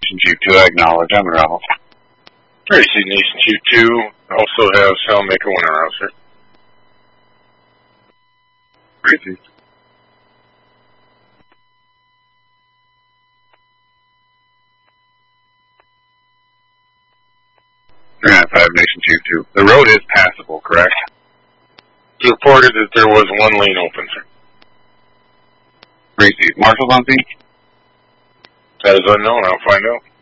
Chief 2, I acknowledge. I'm around. Tracy, Nation Chief 2, also have Sailmaker 1 around, sir. Tracy. Yeah, 5 Nation Chief 2. The road is passable, correct? It's reported that there was one lane open, sir. Tracy. Marshal's on scene? That is unknown. I'll find out.